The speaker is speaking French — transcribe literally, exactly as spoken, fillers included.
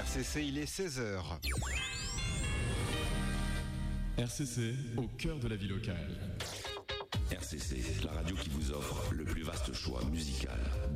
C C, il est seize heures. R C C, au cœur de la vie locale. R C C, la radio qui vous offre le plus vaste choix musical